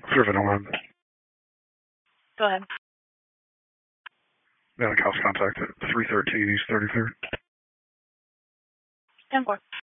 Servant 11. Go ahead. Atlantic House contact at 313 East 33rd. 10-4.